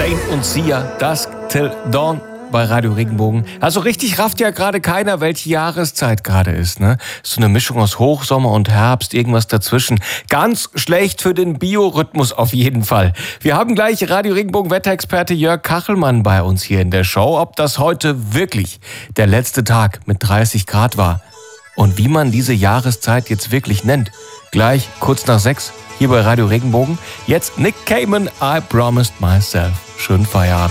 Zayn und Sia, Dusk Till Dawn bei Radio Regenbogen. Also richtig rafft ja gerade keiner, welche Jahreszeit gerade ist, ne? So eine Mischung aus Hochsommer und Herbst, irgendwas dazwischen. Ganz schlecht für den Biorhythmus auf jeden Fall. Wir haben gleich Radio Regenbogen Wetterexperte Jörg Kachelmann bei uns hier in der Show, ob das heute wirklich der letzte Tag mit 30 Grad war und wie man diese Jahreszeit jetzt wirklich nennt. Gleich kurz nach 6 hier bei Radio Regenbogen. Jetzt Nick Cayman, I Promised Myself. Schönen Feierabend.